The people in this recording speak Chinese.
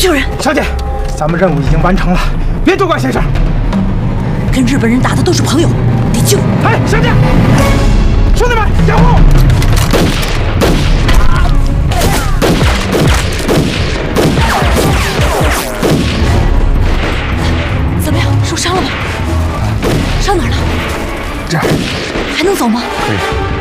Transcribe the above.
救人。 小姐，咱们任务已经完成了，别多管闲事。 跟日本人打的都是朋友，得救。 哎，小姐，兄弟们，掩护！ 怎么样？受伤了吗？伤哪儿了？ 这儿还能走吗？ 可以。